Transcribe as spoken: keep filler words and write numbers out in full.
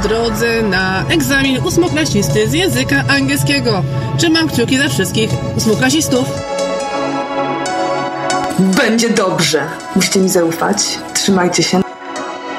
drodze na egzamin ósmoklasisty z języka angielskiego. Trzymam kciuki za wszystkich ósmoklasistów. Będzie dobrze. Musicie mi zaufać. Trzymajcie się.